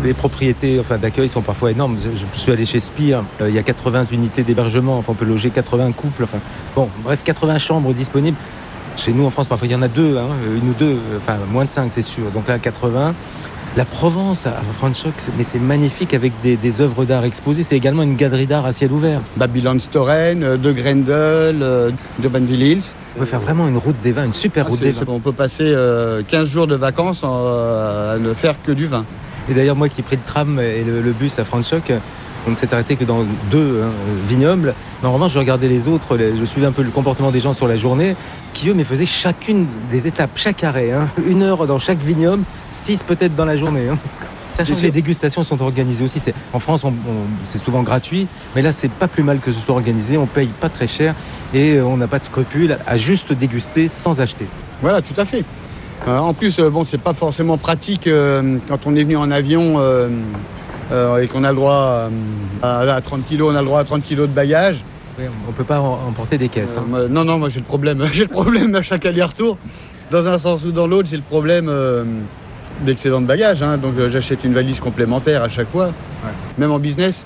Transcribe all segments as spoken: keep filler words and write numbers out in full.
les propriétés enfin, d'accueil sont parfois énormes. Je, je suis allé chez Spire, euh, il y a quatre-vingts unités d'hébergement, enfin, on peut loger quatre-vingts couples. Enfin, bon, bref, quatre-vingts chambres disponibles. Chez nous en France, parfois il y en a deux, hein, une ou deux, enfin moins de cinq, c'est sûr. Donc là, quatre-vingts. La Provence à Franschhoek, mais c'est magnifique avec des, des œuvres d'art exposées. C'est également une galerie d'art à ciel ouvert. Babylon Storen, de Grendel, de Banville Hills. On peut faire vraiment une route des vins, une super ah, route c'est, des vins. On peut passer euh, quinze jours de vacances euh, à ne faire que du vin. Et d'ailleurs, moi qui ai pris le tram et le, le bus à Franschhoek, on ne s'est arrêté que dans deux hein, vignobles. Mais en revanche, je regardais les autres, les, je suivais un peu le comportement des gens sur la journée, qui eux, mais faisaient chacune des étapes, chaque arrêt, hein, une heure dans chaque vignoble, six peut-être dans la journée. Hein. Sachant que les dégustations sont organisées aussi. C'est, en France, on, on, c'est souvent gratuit, mais là, c'est pas plus mal que ce soit organisé. On paye pas très cher et on n'a pas de scrupules à juste déguster sans acheter. Voilà, tout à fait. Euh, en plus, euh, bon, c'est pas forcément pratique euh, quand on est venu en avion. Euh, Euh, et qu'on a le droit à, à trente kilos, on a le droit à trente kilos de bagages. Oui, on ne peut pas emporter des caisses. Euh, hein. moi, non, non, moi j'ai le problème. J'ai le problème à chaque aller-retour. Dans un sens ou dans l'autre, j'ai le problème euh, d'excédent de bagages. Hein, donc euh, j'achète une valise complémentaire à chaque fois, ouais. Même en business.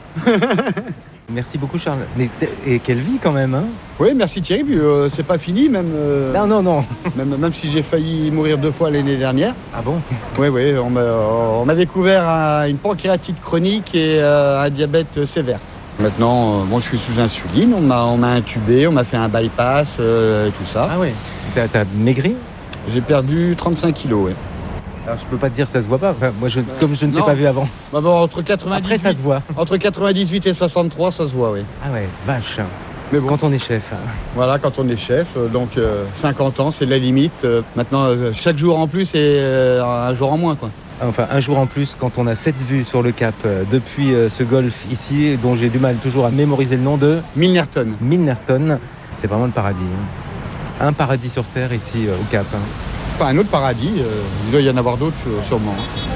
Merci beaucoup Charles. Mais et quelle vie quand même hein. Oui, merci Thierry. Puis, euh, c'est pas fini même. Euh, non, non, non. même, même si j'ai failli mourir deux fois l'année dernière. Ah bon? Oui, oui. On m'a, on m'a découvert un, une pancréatite chronique et euh, un diabète sévère. Maintenant, euh, bon, je suis sous insuline. On m'a, on m'a intubé, on m'a fait un bypass euh, et tout ça. Ah oui. T'as, t'as maigri? J'ai perdu trente-cinq kilos, oui. Alors je peux pas te dire ça se voit pas. Enfin, moi, je, comme je ne t'ai pas vu avant. Bah bon, entre quatre-vingt-dix-huit, après, ça se voit. Entre quatre-vingt-dix-huit et soixante-trois, ça se voit, oui. Ah ouais, vache. Mais bon. Quand on est chef. Voilà, quand on est chef. Donc euh, cinquante ans, c'est la limite. Euh, maintenant, euh, chaque jour en plus, c'est euh, un jour en moins, quoi. Enfin, un jour en plus, quand on a cette vue sur le cap euh, depuis euh, ce golfe ici, dont j'ai du mal toujours à mémoriser le nom de Milnerton. Milnerton, c'est vraiment le paradis. Hein. Un paradis sur terre ici euh, au cap. Hein. Pas un autre paradis, euh, il doit y en avoir d'autres sûrement.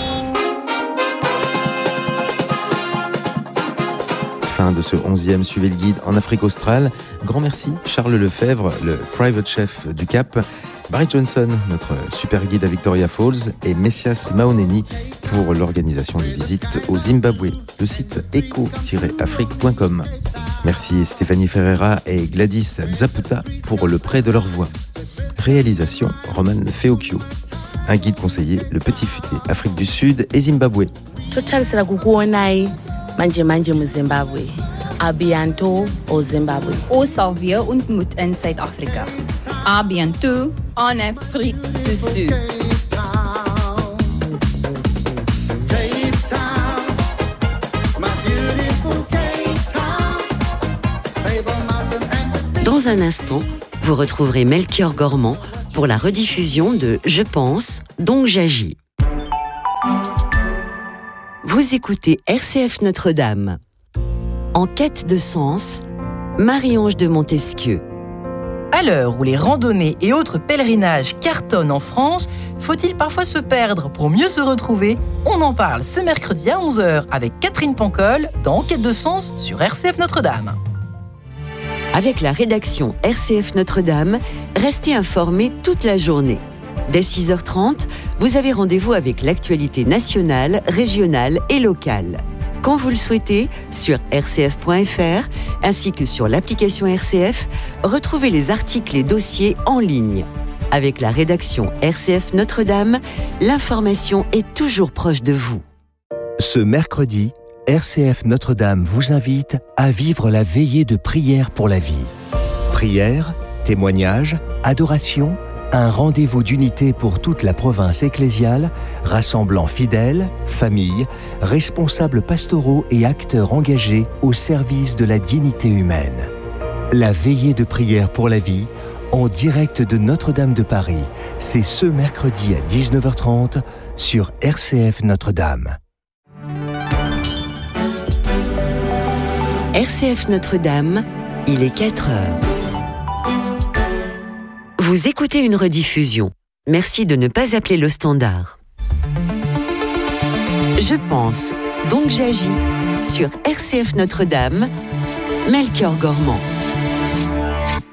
Fin de ce onzième Suivez le guide en Afrique australe. Grand merci Charles Lefebvre, le private chef du Cap, Barry Johnson, notre super guide à Victoria Falls, et Messias Maoneni pour l'organisation des visites au Zimbabwe. Le site eco tiret afrique point com. Merci Stéphanie Ferreira et Gladys Zaputa pour le prêt de leur voix. Réalisation Roman Feokio. Un guide conseillé, le Petit Futé, Afrique du Sud et Zimbabwe. Manje manje mu Zimbabwe. A bientôt au Zimbabwe. Ons sal weer ontmoet in Suid-Afrika. A bientôt en Afrique du Sud. Dans un instant, vous retrouverez Melchior Gormand pour la rediffusion de Je pense, donc j'agis. Vous écoutez R C F Notre-Dame. En quête de sens, Marie-Ange de Montesquieu. À l'heure où les randonnées et autres pèlerinages cartonnent en France, faut-il parfois se perdre pour mieux se retrouver? On en parle ce mercredi à onze heures avec Catherine Pancol dans En quête de sens sur R C F Notre-Dame. Avec la rédaction R C F Notre-Dame, restez informés toute la journée. Dès six heures trente, vous avez rendez-vous avec l'actualité nationale, régionale et locale. Quand vous le souhaitez, sur r c f point f r ainsi que sur l'application R C F, retrouvez les articles et dossiers en ligne. Avec la rédaction R C F Notre-Dame, l'information est toujours proche de vous. Ce mercredi, R C F Notre-Dame vous invite à vivre la veillée de prière pour la vie. Prière, témoignage, adoration, un rendez-vous d'unité pour toute la province ecclésiale, rassemblant fidèles, familles, responsables pastoraux et acteurs engagés au service de la dignité humaine. La veillée de prière pour la vie, en direct de Notre-Dame de Paris, c'est ce mercredi à dix-neuf heures trente sur R C F Notre-Dame. R C F Notre-Dame, il est quatre heures. Vous écoutez une rediffusion. Merci de ne pas appeler le standard. Je pense, donc j'agis sur R C F Notre-Dame, Melchior Gormand.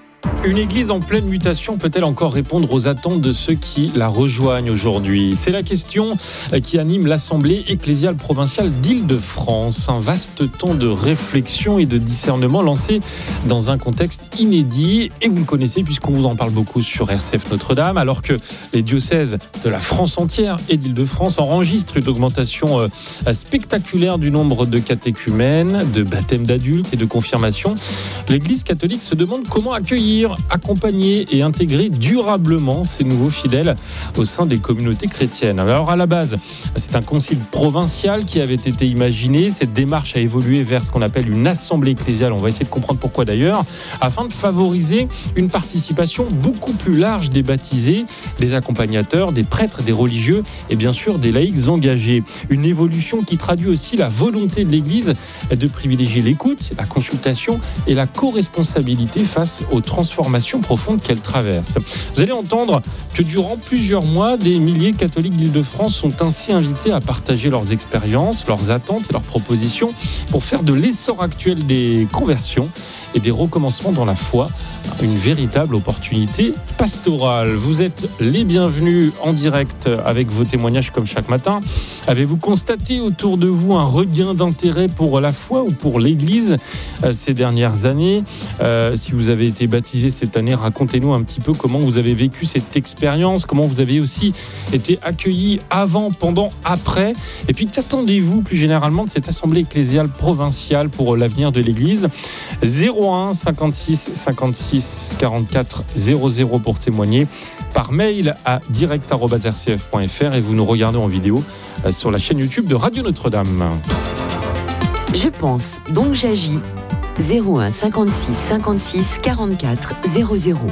Une église en pleine mutation peut-elle encore répondre aux attentes de ceux qui la rejoignent aujourd'hui ? C'est la question qui anime l'Assemblée ecclésiale provinciale d'Île-de-France. Un vaste temps de réflexion et de discernement lancé dans un contexte inédit. Et vous le connaissez puisqu'on vous en parle beaucoup sur R C F Notre-Dame, alors que les diocèses de la France entière et d'Île-de-France enregistrent une augmentation spectaculaire du nombre de catéchumènes, de baptêmes d'adultes et de confirmations. L'Église catholique se demande comment accueillir, accompagner et intégrer durablement ces nouveaux fidèles au sein des communautés chrétiennes. Alors à la base, c'est un concile provincial qui avait été imaginé. Cette démarche a évolué vers ce qu'on appelle une assemblée ecclésiale. On va essayer de comprendre pourquoi d'ailleurs, afin de favoriser une participation beaucoup plus large des baptisés, des accompagnateurs, des prêtres, des religieux et bien sûr des laïcs engagés. Une évolution qui traduit aussi la volonté de l'Église de privilégier l'écoute, la consultation et la co-responsabilité face aux transformations profondes qu'elle traverse. Vous allez entendre que durant plusieurs mois, des milliers de catholiques d'Île-de-France sont ainsi invités à partager leurs expériences, leurs attentes et leurs propositions pour faire de l'essor actuel des conversions et des recommencements dans la foi une véritable opportunité pastorale. Vous êtes les bienvenus en direct avec vos témoignages comme chaque matin. Avez-vous constaté autour de vous un regain d'intérêt pour la foi ou pour l'Église euh, ces dernières années ? euh, Si vous avez été baptisé cette année, racontez-nous un petit peu comment vous avez vécu cette expérience, comment vous avez aussi été accueillis avant, pendant, après. Et puis qu'attendez-vous plus généralement de cette assemblée ecclésiale provinciale pour l'avenir de l'Église ? zéro un cinquante-six cinquante-six quarante-quatre zéro zéro pour témoigner, par mail à direct arobase r c f point f r et vous nous regardez en vidéo sur la chaîne YouTube de Radio Notre-Dame. Je pense, donc j'agis. zéro un cinquante-six cinquante-six quarante-quatre zéro zéro.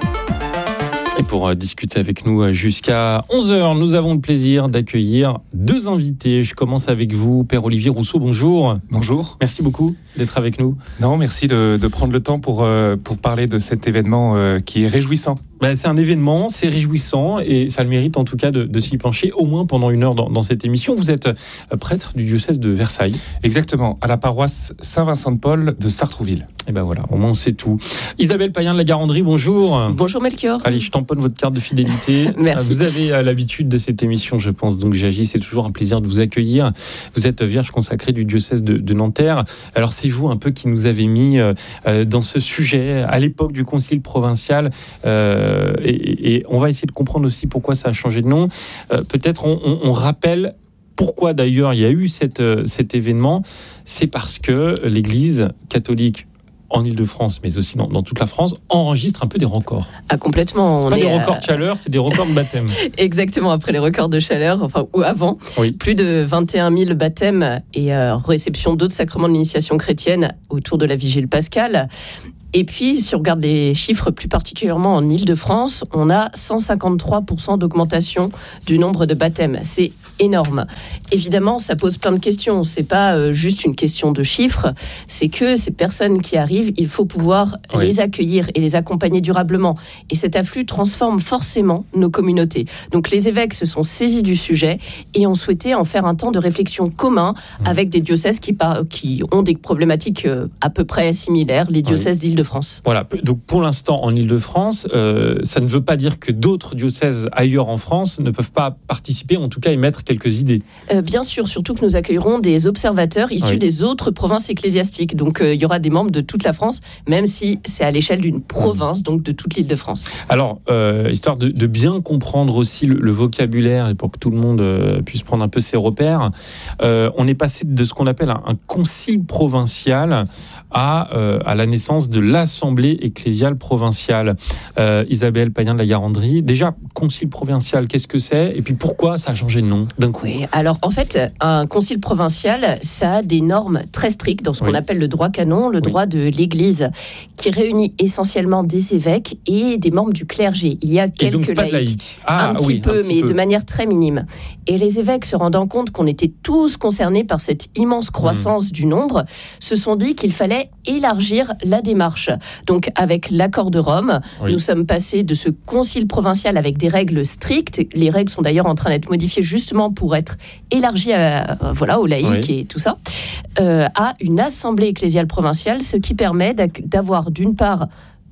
Et pour discuter avec nous jusqu'à onze heures, nous avons le plaisir d'accueillir deux invités. Je commence avec vous, Père Olivier Rousseau, bonjour. Bonjour. Merci beaucoup d'être avec nous. Non, merci de, de prendre le temps pour, euh, pour parler de cet événement euh, qui est réjouissant. Ben, c'est un événement, c'est réjouissant et ça le mérite en tout cas de, de s'y pencher au moins pendant une heure dans, dans cette émission. Vous êtes prêtre du diocèse de Versailles. Exactement, à la paroisse Saint-Vincent-de-Paul de Sartrouville. Et ben voilà, au moins on sait tout. Isabelle Payen de la Garandrie, bonjour. Bonjour Melchior. Allez, je tamponne votre carte de fidélité. Merci. Vous avez l'habitude de cette émission, je pense, donc j'agis. C'est toujours un plaisir de vous accueillir. Vous êtes vierge consacrée du diocèse de, de Nanterre. Alors c'est vous un peu qui nous avez mis euh, dans ce sujet à l'époque du concile provincial. Euh, et, et on va essayer de comprendre aussi pourquoi ça a changé de nom. Euh, peut-être on, on, on rappelle pourquoi d'ailleurs il y a eu cette, cet événement. C'est parce que l'Église catholique en Île-de-France, mais aussi dans, dans toute la France, enregistre un peu des records. Ah, complètement. C'est on pas est des records à... de chaleur, c'est des records de baptême. Exactement, après les records de chaleur, enfin, ou avant. Oui. Plus de vingt et un mille baptêmes et euh, réception d'autres sacrements de l'initiation chrétienne autour de la Vigile pascale. Et puis, si on regarde les chiffres plus particulièrement en Île-de-France, on a cent cinquante-trois pour cent d'augmentation du nombre de baptêmes. C'est énorme. Évidemment, ça pose plein de questions. C'est pas euh, juste une question de chiffres. C'est que ces personnes qui arrivent, il faut pouvoir oui. les accueillir et les accompagner durablement. Et cet afflux transforme forcément nos communautés. Donc, les évêques se sont saisis du sujet et ont souhaité en faire un temps de réflexion commun mmh. avec des diocèses qui, par... qui ont des problématiques euh, à peu près similaires, les diocèses oui. d'Île-de-France. Voilà, donc pour l'instant en Île-de-France, euh, ça ne veut pas dire que d'autres diocèses ailleurs en France ne peuvent pas participer, en tout cas émettre quelques idées. Euh, bien sûr, surtout que nous accueillerons des observateurs issus oui. des autres provinces ecclésiastiques. Donc euh, il y aura des membres de toute la France, même si c'est à l'échelle d'une province, donc de toute l'Île-de-France. Alors, euh, histoire de, de bien comprendre aussi le, le vocabulaire et pour que tout le monde euh, puisse prendre un peu ses repères, euh, on est passé de ce qu'on appelle un, un concile provincial à, euh, à la naissance de l'Assemblée ecclésiale provinciale. Euh, Isabelle Payen de la Garandrie, déjà, concile provincial, qu'est-ce que c'est ? Et puis pourquoi ça a changé de nom d'un coup ? Oui, alors en fait, un concile provincial, ça a des normes très strictes dans ce qu'on oui. appelle le droit canon, le oui. droit de l'Église, qui réunit essentiellement des évêques et des membres du clergé. Il y a quelques et donc, pas laïcs, de laïcs. Ah, un petit oui, peu, un petit mais peu. de manière très minime. Et les évêques, se rendant compte qu'on était tous concernés par cette immense croissance mmh. du nombre, se sont dit qu'il fallait élargir la démarche. Donc, avec l'accord de Rome, oui. nous sommes passés de ce concile provincial avec des règles strictes. Les règles sont d'ailleurs en train d'être modifiées justement pour être élargies à, euh, voilà, aux laïcs oui. et tout ça, euh, à une assemblée ecclésiale provinciale, ce qui permet d'avoir d'une part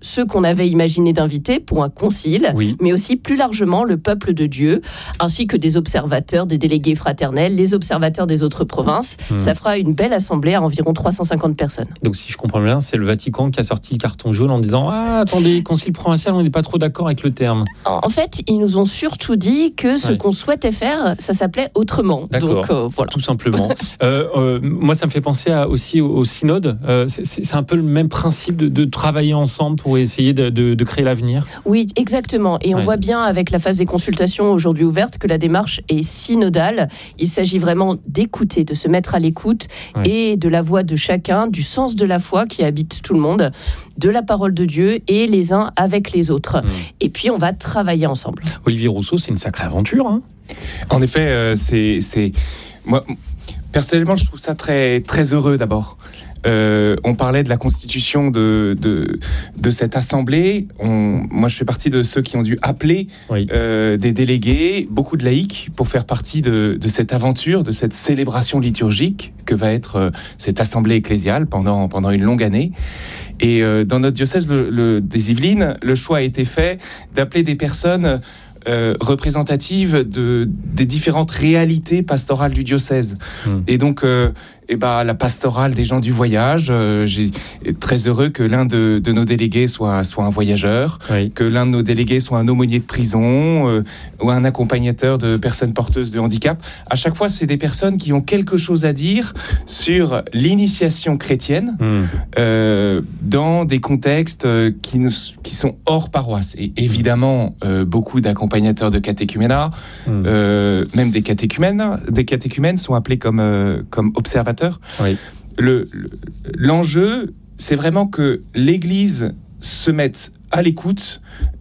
ceux qu'on avait imaginé d'inviter pour un concile, oui. mais aussi plus largement le peuple de Dieu, ainsi que des observateurs, des délégués fraternels, les observateurs des autres provinces. Mmh. Ça fera une belle assemblée à environ trois cent cinquante personnes. Donc si je comprends bien, c'est le Vatican qui a sorti le carton jaune en disant « Ah, attendez, concile provincial, on n'est pas trop d'accord avec le terme. » En fait, ils nous ont surtout dit que ce ouais. qu'on souhaitait faire, ça s'appelait autrement. D'accord, Donc, euh, voilà. tout simplement. euh, euh, moi, ça me fait penser à, aussi au, au synode. Euh, c'est, c'est un peu le même principe de, de travailler ensemble pour essayer de, de, de créer l'avenir. Oui, exactement. Et on ouais. voit bien avec la phase des consultations aujourd'hui ouverte que la démarche est synodale. Il s'agit vraiment d'écouter, de se mettre à l'écoute ouais. et de la voix de chacun, du sens de la foi qui habite tout le monde, de la parole de Dieu et les uns avec les autres. Mmh. Et puis, on va travailler ensemble. Olivier Rousseau, c'est une sacrée aventure. Hein. En effet, euh, c'est, c'est... Moi, personnellement, je trouve ça très, très heureux d'abord. Euh, on parlait de la constitution de, de, de cette assemblée. On, moi, je fais partie de ceux qui ont dû appeler oui. euh, des délégués, beaucoup de laïcs, pour faire partie de, de cette aventure, de cette célébration liturgique que va être euh, cette assemblée ecclésiale pendant, pendant une longue année. Et euh, dans notre diocèse le, le, des Yvelines, le choix a été fait d'appeler des personnes Euh, représentative de, des différentes réalités pastorales du diocèse. Mmh. Et donc, euh, eh ben, la pastorale des gens du voyage, euh, j'ai très heureux que l'un de, de nos délégués soit, soit un voyageur, oui. que l'un de nos délégués soit un aumônier de prison euh, ou un accompagnateur de personnes porteuses de handicap. À chaque fois, c'est des personnes qui ont quelque chose à dire sur l'initiation chrétienne mmh. euh, dans des contextes qui, ne, qui sont hors paroisse. Et évidemment, euh, beaucoup d'accompagnateurs de catéchuménat, mmh. euh, même des catéchumènes, des catéchumènes sont appelés comme, euh, comme observateurs. Oui. Le, le, l'enjeu, c'est vraiment que l'Église se mette à l'écoute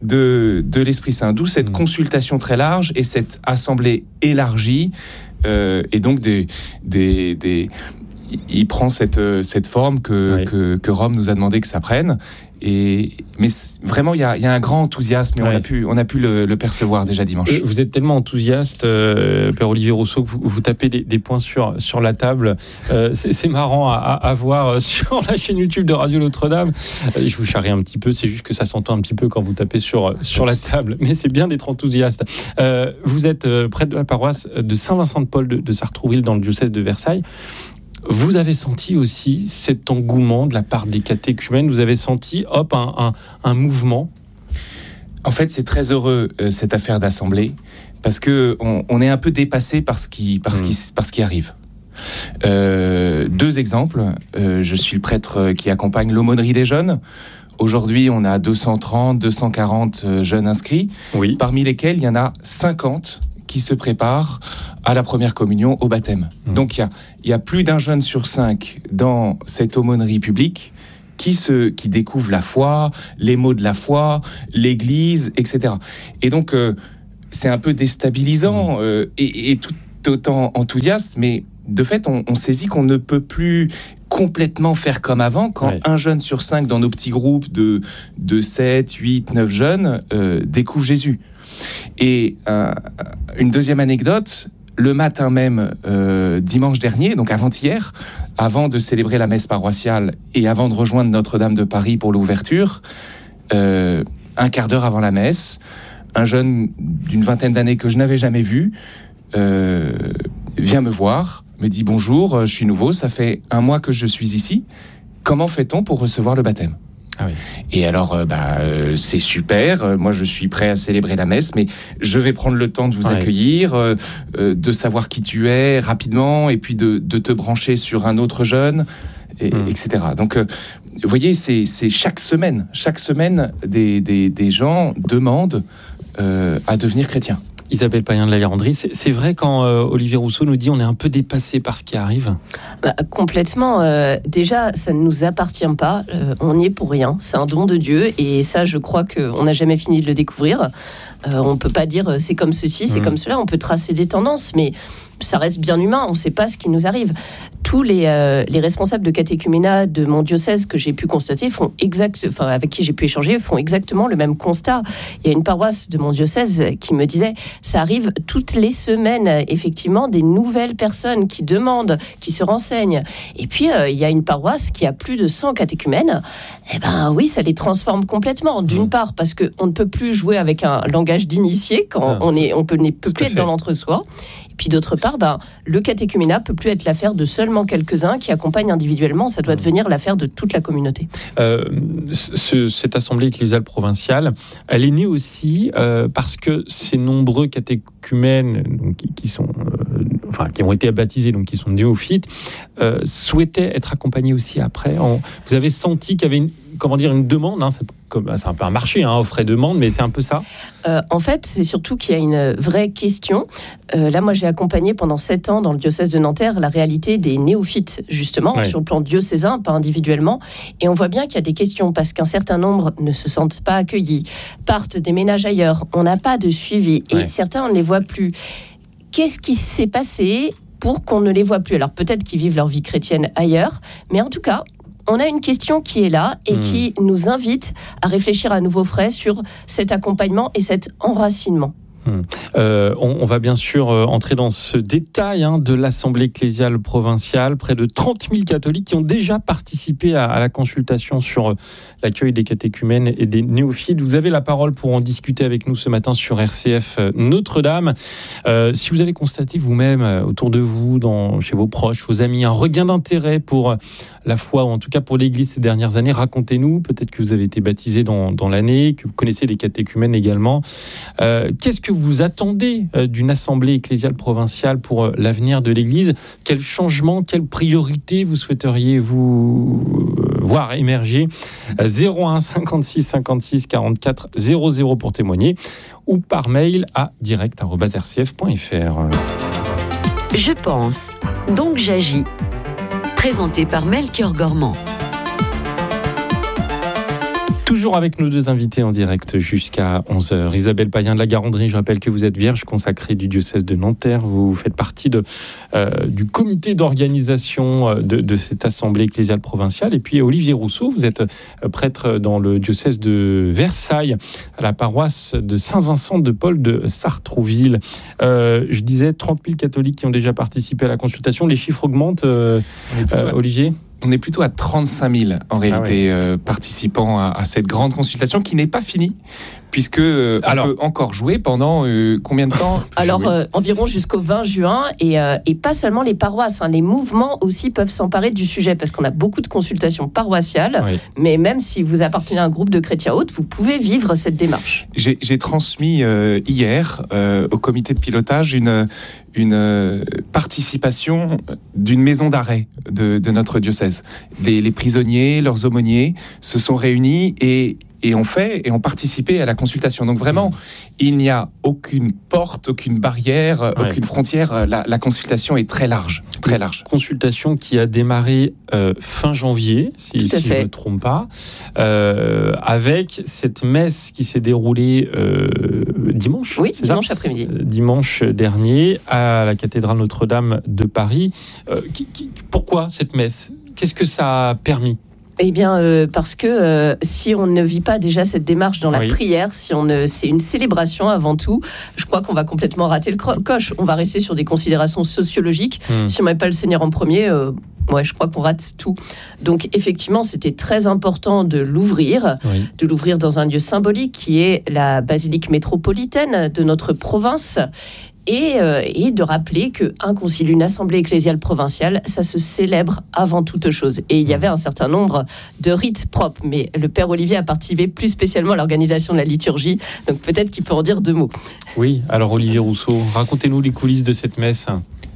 de, de l'Esprit Saint, d'où cette mmh. consultation très large et cette assemblée élargie, euh, et donc des... des, des il prend cette, cette forme que, oui. que, que Rome nous a demandé que ça prenne. Et, mais vraiment, il y a, y a un grand enthousiasme et ouais. on a pu, on a pu le, le percevoir déjà dimanche. Et vous êtes tellement enthousiaste, euh, Père Olivier Rousseau, que vous, vous tapez des, des points sur, sur la table. Euh, c'est, c'est marrant à, à voir sur la chaîne YouTube de Radio Notre-Dame. Euh, je vous charrie un petit peu, c'est juste que ça s'entend un petit peu quand vous tapez sur, sur la table. Mais c'est bien d'être enthousiaste. Euh, vous êtes près de la paroisse de Saint-Vincent-de-Paul de, de Sartrouville dans le diocèse de Versailles. Vous avez senti aussi cet engouement de la part des catéchumènes. Vous avez senti, hop, un, un, un mouvement. En fait, c'est très heureux, euh, cette affaire d'assemblée, parce qu'on on est un peu dépassé par ce qui, par ce qui, par ce qui arrive. Euh, deux exemples. Euh, je suis le prêtre qui accompagne l'aumônerie des jeunes. Aujourd'hui, on a deux cent trente, deux cent quarante jeunes inscrits, oui. parmi lesquels il y en a cinquante qui se préparent à la première communion, au baptême. Mmh. Donc il y a, y a plus d'un jeune sur cinq dans cette aumônerie publique qui, se, qui découvre la foi, les mots de la foi, l'Église, et cetera. Et donc euh, c'est un peu déstabilisant mmh. euh, et, et tout autant enthousiaste, mais de fait on, on saisit qu'on ne peut plus complètement faire comme avant quand ouais. un jeune sur cinq dans nos petits groupes de, de sept, huit, neuf jeunes euh, découvre Jésus. Et euh, une deuxième anecdote, le matin même, euh, dimanche dernier, donc avant-hier, avant de célébrer la messe paroissiale et avant de rejoindre Notre-Dame de Paris pour l'ouverture, euh, un quart d'heure avant la messe, un jeune d'une vingtaine d'années que je n'avais jamais vu euh, vient me voir, me dit « Bonjour, je suis nouveau, ça fait un mois que je suis ici. Comment fait-on pour recevoir le baptême ?» Ah oui. Et alors, euh, bah, euh, c'est super. Euh, moi, je suis prêt à célébrer la messe, mais je vais prendre le temps de vous ouais. accueillir, euh, euh, de savoir qui tu es rapidement, et puis de, de te brancher sur un autre jeune, et, mmh. et cetera. Donc, euh, vous voyez, c'est, c'est chaque semaine, chaque semaine, des, des, des gens demandent euh, à devenir chrétiens. Isabelle Payen de la Garandrie, c'est, c'est vrai quand euh, Olivier Rousseau nous dit on est un peu dépassé par ce qui arrive. Bah, complètement. Euh, déjà, ça ne nous appartient pas. Euh, on n'y est pour rien. C'est un don de Dieu. Et ça, je crois qu'on n'a jamais fini de le découvrir. Euh, on ne peut pas dire c'est comme ceci, c'est mmh. comme cela. On peut tracer des tendances, mais ça reste bien humain. On ne sait pas ce qui nous arrive. tous les, euh, les responsables de catéchuménat de mon diocèse que j'ai pu constater font exact, enfin avec qui j'ai pu échanger, font exactement le même constat. Il y a une paroisse de mon diocèse qui me disait, ça arrive toutes les semaines, effectivement, des nouvelles personnes qui demandent, qui se renseignent. Et puis euh, il y a une paroisse qui a plus de cent catéchumènes. Eh ben oui, ça les transforme complètement. D'une part parce que on ne peut plus jouer avec un langage d'initié quand ah, on est, on peut, ne peut plus être dans l'entre-soi. Et puis d'autre part, ben, le catéchuménat peut plus être l'affaire de seulement quelques-uns qui accompagnent individuellement. Ça doit devenir l'affaire de toute la communauté. Euh, ce, cette assemblée ecclésiale provinciale, elle est née aussi euh, parce que ces nombreux catéchumènes donc, qui, qui sont, euh, enfin, qui ont été baptisés, donc qui sont néophytes, euh, souhaitaient être accompagnés aussi après. En, vous avez senti qu'il y avait une, comment dire, une demande, hein, c'est, comme, c'est un peu un marché, hein, offre et demande, mais c'est un peu ça. Euh, en fait, c'est surtout qu'il y a une vraie question. Euh, là, moi, j'ai accompagné pendant sept ans dans le diocèse de Nanterre la réalité des néophytes, justement, ouais. sur le plan diocésain, pas individuellement. Et on voit bien qu'il y a des questions parce qu'un certain nombre ne se sentent pas accueillis, partent, déménagent ailleurs. On n'a pas de suivi et ouais. certains, on ne les voit plus. Qu'est-ce qui s'est passé pour qu'on ne les voit plus ? Alors, peut-être qu'ils vivent leur vie chrétienne ailleurs, mais en tout cas, on a une question qui est là et mmh. qui nous invite à réfléchir à nouveau frais sur cet accompagnement et cet enracinement. Hum. Euh, on, on va bien sûr euh, entrer dans ce détail hein, de l'Assemblée ecclésiale provinciale. Près de trente mille catholiques qui ont déjà participé à, à la consultation sur euh, l'accueil des catéchumènes et des néophytes. Vous avez la parole pour en discuter avec nous ce matin sur R C F euh, Notre-Dame. Euh, si vous avez constaté vous-même euh, autour de vous, dans, chez vos proches, vos amis, un regain d'intérêt pour euh, la foi ou en tout cas pour l'Église ces dernières années, racontez-nous. Peut-être que vous avez été baptisé dans, dans l'année, que vous connaissez des catéchumènes également. Euh, qu'est-ce que vous attendez d'une assemblée ecclésiale provinciale pour l'avenir de l'Église ? Quel changement, quelle priorité vous souhaiteriez vous voir émerger ? zéro un cinquante-six cinquante-six quarante-quatre zéro zéro pour témoigner ou par mail à direct arobase r c f point f r. Je pense, donc j'agis. Présenté par Melchior Gormand. Toujours avec nos deux invités en direct jusqu'à onze heures. Isabelle Payen de la Garandrie, je rappelle que vous êtes vierge consacrée du diocèse de Nanterre. Vous faites partie de, euh, du comité d'organisation de, de cette assemblée ecclésiale provinciale. Et puis Olivier Rousseau, vous êtes prêtre dans le diocèse de Versailles, à la paroisse de Saint-Vincent de Paul de Sartrouville. Euh, je disais trente mille catholiques qui ont déjà participé à la consultation. Les chiffres augmentent, euh, euh, Olivier ? On est plutôt à trente-cinq mille en réalité ah ouais. euh, participants à, à cette grande consultation qui n'est pas finie, puisque euh, on Alors, peut encore jouer pendant euh, combien de temps ? Alors euh, environ jusqu'au vingt juin et, euh, et pas seulement les paroisses, hein, les mouvements aussi peuvent s'emparer du sujet parce qu'on a beaucoup de consultations paroissiales, oui. mais même si vous appartenez à un groupe de chrétiens hôtes, vous pouvez vivre cette démarche. J'ai, j'ai transmis euh, hier euh, au comité de pilotage une une euh, participation d'une maison d'arrêt de, de notre diocèse. Les, les prisonniers, leurs aumôniers se sont réunis et, et ont fait et ont participé à la consultation. Donc vraiment, mmh. il n'y a aucune porte, aucune barrière, ouais. aucune frontière. La, la consultation est très large, très large. Consultation qui a démarré euh, fin janvier, si, si je ne me trompe pas, euh, avec cette messe qui s'est déroulée euh, dimanche. Oui, dimanche ça après-midi. Euh, dimanche dernier à la cathédrale Notre-Dame de Paris. Euh, qui, qui, pourquoi cette messe ? Qu'est-ce que ça a permis ? Eh bien, euh, parce que euh, si on ne vit pas déjà cette démarche dans la oui. prière, si on ne, c'est une célébration avant tout, je crois qu'on va complètement rater le cro- coche. On va rester sur des considérations sociologiques. Mmh. Si on ne met pas le Seigneur en premier, euh, ouais, je crois qu'on rate tout. Donc, effectivement, c'était très important de l'ouvrir, oui. de l'ouvrir dans un lieu symbolique qui est la basilique métropolitaine de notre province. Et, euh, et de rappeler qu'un concile, une assemblée ecclésiale provinciale, ça se célèbre avant toute chose. Et il y avait un certain nombre de rites propres, mais le Père Olivier a participé plus spécialement à l'organisation de la liturgie, donc peut-être qu'il peut en dire deux mots. Oui, alors Olivier Rousseau, racontez-nous les coulisses de cette messe.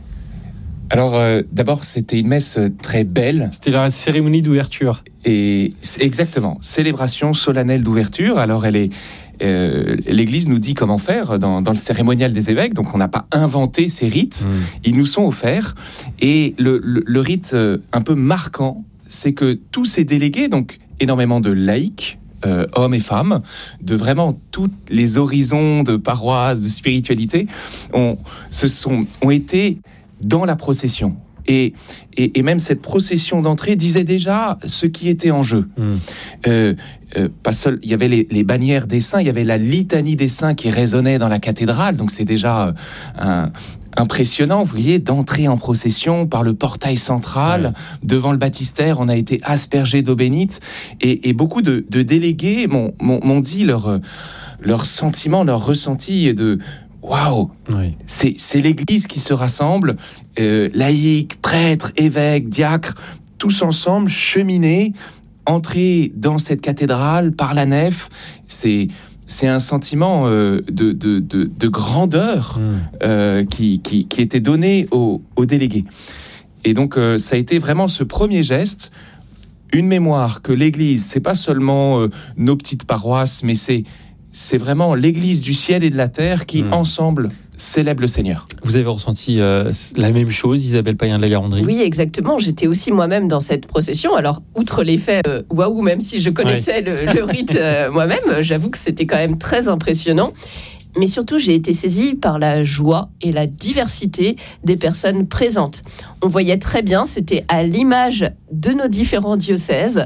Alors, euh, d'abord, c'était une messe très belle. C'était la cérémonie d'ouverture. Et exactement, célébration solennelle d'ouverture. Alors, elle est... Euh, l'Église nous dit comment faire dans, dans le cérémonial des évêques, donc on n'a pas inventé ces rites, mmh. ils nous sont offerts. Et le, le, le rite euh, un peu marquant, c'est que tous ces délégués, donc énormément de laïcs, euh, hommes et femmes, de vraiment tous les horizons de paroisse, de spiritualité, ont, se sont, ont été dans la procession. Et, et, et même cette procession d'entrée disait déjà ce qui était en jeu. Mmh. Euh, euh, pas seul, il y avait les, les bannières des saints, il y avait la litanie des saints qui résonnait dans la cathédrale, donc c'est déjà euh, un... impressionnant, vous voyez, d'entrer en procession par le portail central, ouais. devant le baptistère, on a été aspergé d'eau bénite, et, et beaucoup de, de délégués m'ont, m'ont, m'ont dit leur, leur sentiment, leur ressenti de waouh, oui. c'est, c'est l'Église qui se rassemble, euh, laïcs, prêtres, évêques, diacres, tous ensemble, cheminer, entrer dans cette cathédrale par la nef, c'est... C'est un sentiment euh, de, de, de, de grandeur mmh. euh, qui, qui, qui était donné aux, aux délégués. Et donc, euh, ça a été vraiment ce premier geste, une mémoire que l'Église, c'est pas seulement euh, nos petites paroisses, mais c'est, c'est vraiment l'Église du ciel et de la terre qui, mmh. ensemble, célèbre le Seigneur. Vous avez ressenti euh, la même chose, Isabelle Payen de la Garandrie? Oui, exactement. J'étais aussi moi-même dans cette procession. Alors, outre l'effet euh, waouh, même si je connaissais ouais. le, le rite euh, moi-même, j'avoue que c'était quand même très impressionnant. Mais surtout, j'ai été saisie par la joie et la diversité des personnes présentes. On voyait très bien, c'était à l'image de nos différents diocèses.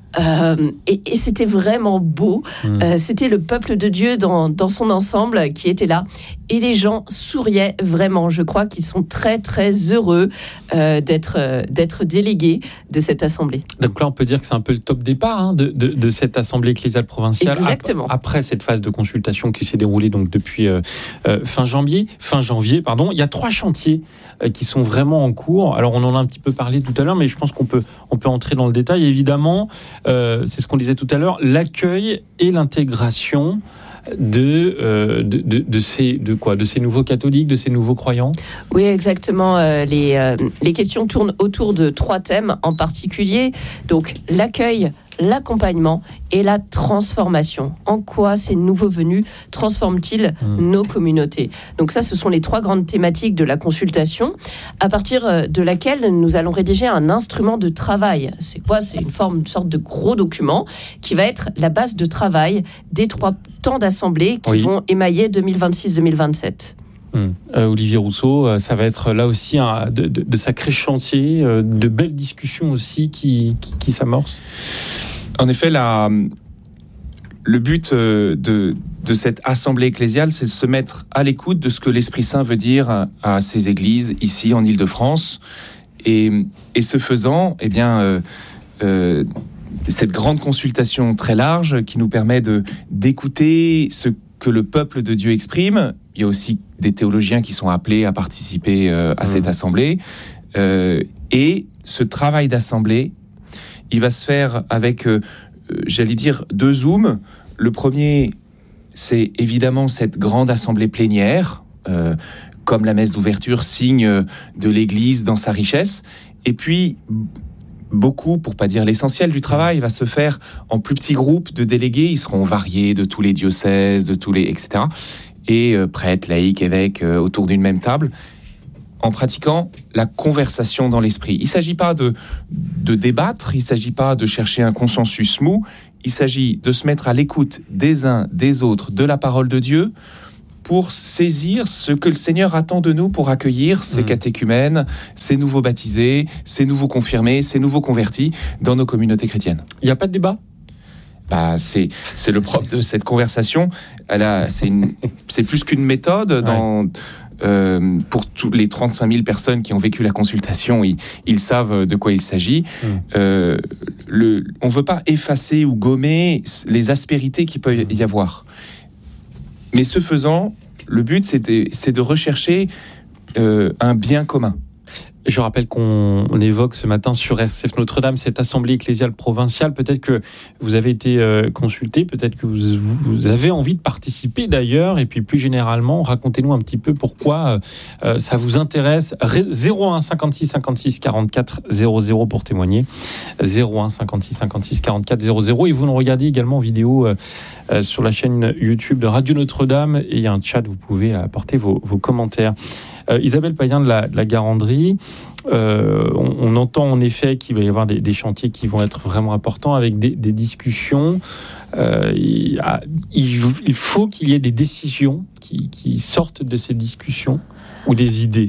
Euh, et, et c'était vraiment beau. Mmh. Euh, c'était le peuple de Dieu dans, dans son ensemble qui était là. Et les gens souriaient vraiment. Je crois qu'ils sont très, très heureux euh, d'être, euh, d'être délégués de cette assemblée. Donc là, on peut dire que c'est un peu le top départ hein, de, de, de cette assemblée ecclésiale provinciale. Exactement. Ap- après cette phase de consultation qui s'est déroulée donc, depuis euh, euh, fin janvier, fin janvier pardon, il y a trois chantiers euh, qui sont vraiment en cours. Alors, on en a un petit peu parlé tout à l'heure, mais je pense qu'on peut, on peut entrer dans le détail. Évidemment, Euh, c'est ce qu'on disait tout à l'heure, l'accueil et l'intégration de, euh, de, de, de, ces, de, quoi, de ces nouveaux catholiques, de ces nouveaux croyants. Oui, exactement. Euh, les, euh, les questions tournent autour de trois thèmes en particulier. Donc, l'accueil, l'accompagnement et la transformation. En quoi ces nouveaux venus transforment-ils mmh. nos communautés? Donc ça, ce sont les trois grandes thématiques de la consultation, à partir de laquelle nous allons rédiger un instrument de travail. C'est quoi? C'est une forme, une sorte de gros document qui va être la base de travail des trois temps d'assemblée qui oui. vont émailler deux mille vingt-six deux mille vingt-sept. Hum. Euh, Olivier Rousseau, euh, ça va être là aussi un, de, de, de sacrés chantiers, euh, de belles discussions aussi qui, qui, qui s'amorcent. En effet, la, le but de, de cette assemblée ecclésiale, c'est de se mettre à l'écoute de ce que l'Esprit Saint veut dire à, à ces églises ici en Île-de-France. Et, et ce faisant, eh bien, euh, euh, cette grande consultation très large qui nous permet de, d'écouter ce que le peuple de Dieu exprime. Il y a aussi des théologiens qui sont appelés à participer euh, à mmh. cette assemblée. Euh, et ce travail d'assemblée, il va se faire avec, euh, j'allais dire, deux zooms. Le premier, c'est évidemment cette grande assemblée plénière, euh, comme la messe d'ouverture, signe de l'Église dans sa richesse. Et puis, beaucoup, pour pas dire l'essentiel du travail, va se faire en plus petits groupes de délégués. Ils seront variés de tous les diocèses, de tous les, et cetera. Et euh, prêtres, laïcs, évêques, euh, autour d'une même table, en pratiquant la conversation dans l'esprit. Il ne s'agit pas de, de débattre, il ne s'agit pas de chercher un consensus mou, il s'agit de se mettre à l'écoute des uns, des autres, de la parole de Dieu, pour saisir ce que le Seigneur attend de nous pour accueillir ces mmh. catéchumènes, ces nouveaux baptisés, ces nouveaux confirmés, ces nouveaux convertis dans nos communautés chrétiennes. Il n'y a pas de débat ? Bah, c'est, c'est le propre de cette conversation. Elle a, c'est, une, c'est plus qu'une méthode dans... Ouais. Euh, pour tous les trente-cinq mille personnes qui ont vécu la consultation, ils, ils savent de quoi il s'agit. Mmh. Euh, le, on ne veut pas effacer ou gommer les aspérités qu'il peut y avoir. Mais ce faisant, le but, c'est de, c'est de rechercher euh, un bien commun. Je rappelle qu'on on évoque ce matin sur R C F Notre-Dame cette assemblée ecclésiale provinciale. Peut-être que vous avez été euh, consulté, peut-être que vous, vous avez envie de participer d'ailleurs. Et puis plus généralement, racontez-nous un petit peu pourquoi euh, ça vous intéresse. zéro un cinquante-six cinquante-six quarante-quatre zéro zéro pour témoigner. zéro un cinquante-six cinquante-six quarante-quatre zéro zéro. Et vous nous regardez également en vidéo euh, euh, sur la chaîne YouTube de Radio Notre-Dame. Et il y a un chat, vous pouvez apporter vos, vos commentaires. Euh, Isabelle Payen de la, de la Garandrie, euh, on, on entend en effet qu'il va y avoir des, des chantiers qui vont être vraiment importants avec des, des discussions. Euh, il, il, il faut qu'il y ait des décisions qui, qui sortent de ces discussions ou des idées.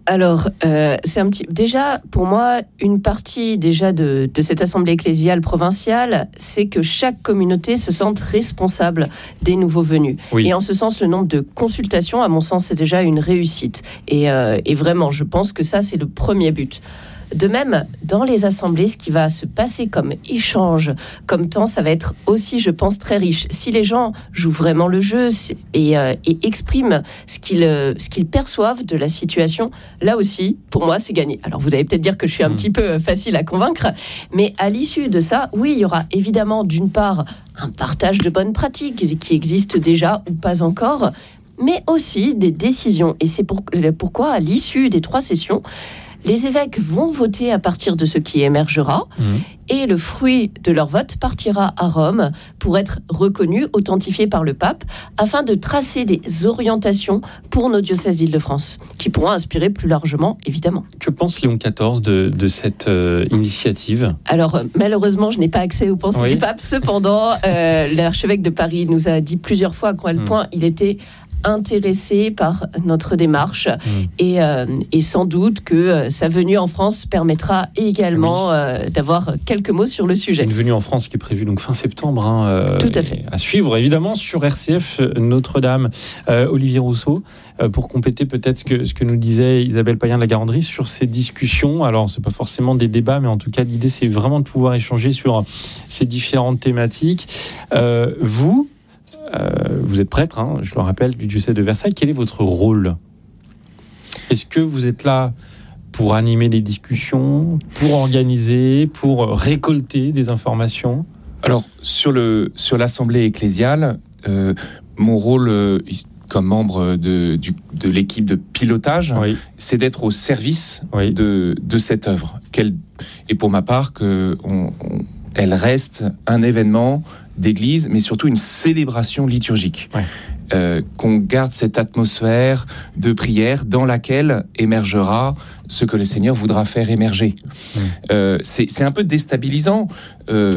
Alors, euh, c'est un petit. Déjà, pour moi, une partie déjà de, de cette assemblée ecclésiale provinciale, c'est que chaque communauté se sente responsable des nouveaux venus. Oui. Et en ce sens, le nombre de consultations, à mon sens, c'est déjà une réussite. Et, euh, et vraiment, je pense que ça, c'est le premier but. De même, dans les assemblées, ce qui va se passer comme échange, comme temps, ça va être aussi, je pense, très riche. Si les gens jouent vraiment le jeu et, euh, et expriment ce qu'ils, euh, ce qu'ils perçoivent de la situation, là aussi, pour moi, c'est gagné. Alors, vous allez peut-être dire que je suis un mmh. petit peu facile à convaincre, mais à l'issue de ça, oui, il y aura évidemment, d'une part, un partage de bonnes pratiques qui existent déjà ou pas encore, mais aussi des décisions. Et c'est pour, pourquoi, à l'issue des trois sessions, les évêques vont voter à partir de ce qui émergera mmh. et le fruit de leur vote partira à Rome pour être reconnu, authentifié par le pape, afin de tracer des orientations pour nos diocèses d'Île-de-France, qui pourront inspirer plus largement, évidemment. Que pense Léon quatorze de, de cette euh, initiative ? Alors, euh, malheureusement, je n'ai pas accès aux pensées oui. du pape. Cependant, euh, l'archevêque de Paris nous a dit plusieurs fois à quel mmh. point il était intéressé par notre démarche mmh. et, euh, et sans doute que euh, sa venue en France permettra également oui. euh, d'avoir quelques mots sur le sujet. Une venue en France qui est prévue donc fin septembre. Hein, euh, Tout à fait. À suivre évidemment sur R C F Notre-Dame. Euh, Olivier Rousseau, euh, pour compléter peut-être ce que, ce que nous disait Isabelle Payen de la Garandrie sur ces discussions. Alors c'est pas forcément des débats, mais en tout cas l'idée c'est vraiment de pouvoir échanger sur ces différentes thématiques. Euh, vous Euh, vous êtes prêtre, hein, je le rappelle, du diocèse de Versailles. Quel est votre rôle ? Est-ce que vous êtes là pour animer les discussions, pour organiser, pour récolter des informations ? Alors, sur, le, sur l'Assemblée ecclésiale, euh, mon rôle euh, comme membre de, du, de l'équipe de pilotage, oui. c'est d'être au service oui. de, de cette œuvre. Qu'elle, et pour ma part, que on, on, elle reste un événement d'église, mais surtout une célébration liturgique. Ouais. Euh, qu'on garde cette atmosphère de prière dans laquelle émergera ce que le Seigneur voudra faire émerger. Mmh. Euh, c'est, c'est un peu déstabilisant, euh,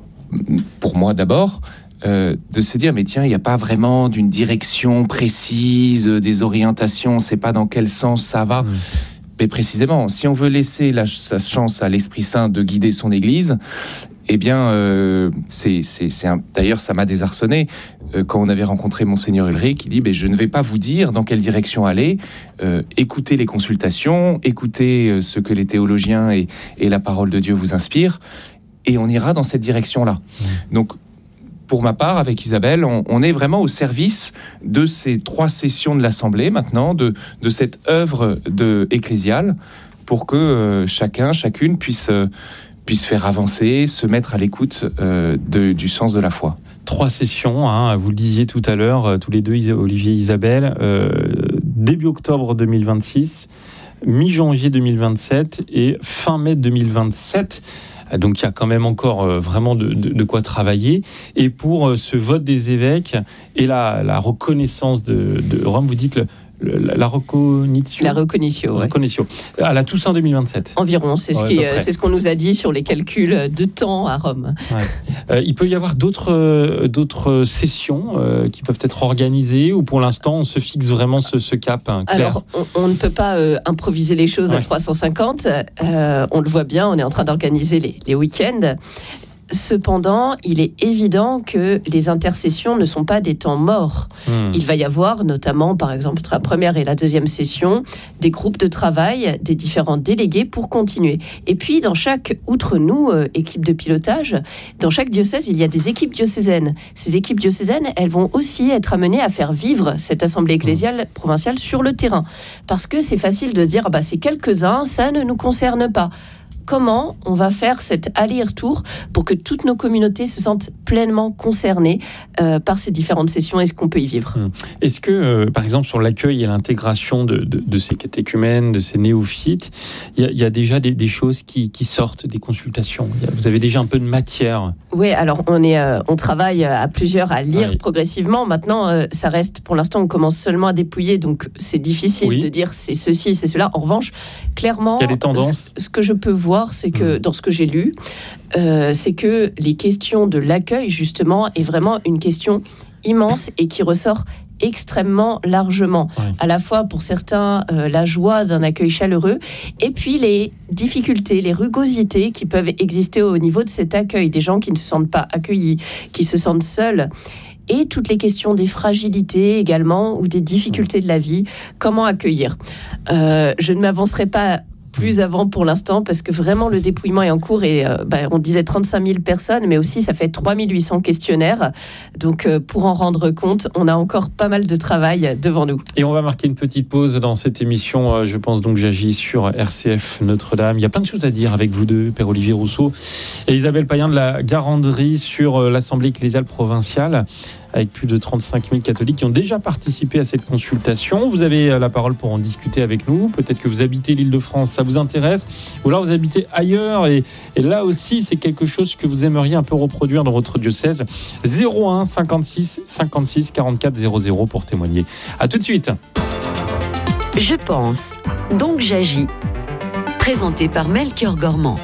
pour moi d'abord, euh, de se dire, mais tiens, il n'y a pas vraiment d'une direction précise, des orientations, on ne sait pas dans quel sens ça va. Mmh. Mais précisément, si on veut laisser la, sa chance à l'Esprit Saint de guider son Église, eh bien, euh, c'est, c'est, c'est un... d'ailleurs, ça m'a désarçonné euh, quand on avait rencontré Monseigneur Ulrich. Il dit, je ne vais pas vous dire dans quelle direction aller. Euh, écoutez les consultations, écoutez euh, ce que les théologiens et, et la parole de Dieu vous inspirent, et on ira dans cette direction-là. Mmh. Donc, pour ma part, avec Isabelle, on, on est vraiment au service de ces trois sessions de l'Assemblée maintenant, de, de cette œuvre de, ecclésiale, pour que euh, chacun, chacune puisse... Euh, puisse faire avancer, se mettre à l'écoute euh, de, du sens de la foi. Trois sessions, hein, vous le disiez tout à l'heure, euh, tous les deux, Olivier et Isabelle, euh, début octobre deux mille vingt-six, mi-janvier deux mille vingt-sept et fin mai deux mille vingt-sept. Donc il y a quand même encore euh, vraiment de, de, de quoi travailler. Et pour euh, ce vote des évêques et la, la reconnaissance de, de Rome, vous dites... Le, La, la reconnaissance. La reconnaissance, ouais. À la Toussaint deux mille vingt-sept. Environ, c'est, ouais, ce qui, c'est ce qu'on nous a dit sur les calculs de temps à Rome. Ouais. Euh, il peut y avoir d'autres, euh, d'autres sessions euh, qui peuvent être organisées, ou pour l'instant on se fixe vraiment ce, ce cap hein, clair. Alors, on, on ne peut pas euh, improviser les choses ouais. à trois cent cinquante. Euh, on le voit bien, on est en train d'organiser les, les week-ends. Cependant, il est évident que les intercessions ne sont pas des temps morts. Mmh. Il va y avoir, notamment, par exemple, entre la première et la deuxième session, des groupes de travail, des différents délégués pour continuer. Et puis, dans chaque, outre nous, euh, équipe de pilotage, dans chaque diocèse, il y a des équipes diocésaines. Ces équipes diocésaines, elles vont aussi être amenées à faire vivre cette assemblée ecclésiale provinciale sur le terrain. Parce que c'est facile de dire, ah bah, c'est quelques-uns, ça ne nous concerne pas. Comment on va faire cet aller-retour pour que toutes nos communautés se sentent pleinement concernées euh, par ces différentes sessions et ce qu'on peut y vivre. Est-ce que, euh, par exemple, sur l'accueil et l'intégration de, de, de ces catéchumènes, de ces néophytes, il y, y a déjà des, des choses qui, qui sortent des consultations? Y a, vous avez déjà un peu de matière? Oui, alors on, est, euh, on travaille à plusieurs à lire oui. progressivement. Maintenant, euh, ça reste, pour l'instant, on commence seulement à dépouiller, donc c'est difficile oui. de dire c'est ceci, c'est cela. En revanche, clairement, il y a des tendances. Ce, ce que je peux voir, c'est que dans ce que j'ai lu, euh, c'est que les questions de l'accueil, justement, est vraiment une question immense et qui ressort extrêmement largement. Ouais. À la fois pour certains, euh, la joie d'un accueil chaleureux, et puis les difficultés, les rugosités qui peuvent exister au niveau de cet accueil, des gens qui ne se sentent pas accueillis, qui se sentent seuls. Et toutes les questions des fragilités également, ou des difficultés de la vie, comment accueillir. Euh, je ne m'avancerai pas plus avant pour l'instant, parce que vraiment le dépouillement est en cours, et euh, bah, on disait trente-cinq mille personnes, mais aussi ça fait trois mille huit cents questionnaires. Donc euh, pour en rendre compte, on a encore pas mal de travail devant nous. Et on va marquer une petite pause dans cette émission, euh, je pense donc j'agis sur R C F Notre-Dame. Il y a plein de choses à dire avec vous deux, Père Olivier Rousseau et Isabelle Payen de la Garandrie, sur euh, l'Assemblée ecclésiale provinciale, avec plus de trente-cinq mille catholiques qui ont déjà participé à cette consultation. Vous avez la parole pour en discuter avec nous. Peut-être que vous habitez l'Île-de-France, ça vous intéresse, ou alors vous habitez ailleurs, et, et là aussi, c'est quelque chose que vous aimeriez un peu reproduire dans votre diocèse. zéro un cinquante-six cinquante-six quarante-quatre zéro zéro pour témoigner. À tout de suite. Je pense, donc j'agis. Présenté par Melchior Gormand.